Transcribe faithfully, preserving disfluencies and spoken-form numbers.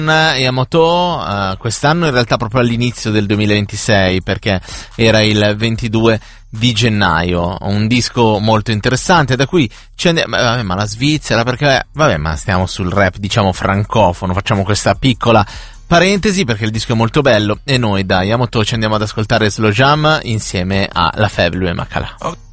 Yamato uh, quest'anno, in realtà proprio all'inizio del duemilaventisei, perché era il ventidue di gennaio. Un disco molto interessante da cui ci andiamo, vabbè, ma la Svizzera, perché vabbè, ma stiamo sul rap diciamo francofono, facciamo questa piccola parentesi perché il disco è molto bello e noi da Yamato ci andiamo ad ascoltare Slow Jam insieme a La Febvre e Makala. Oh.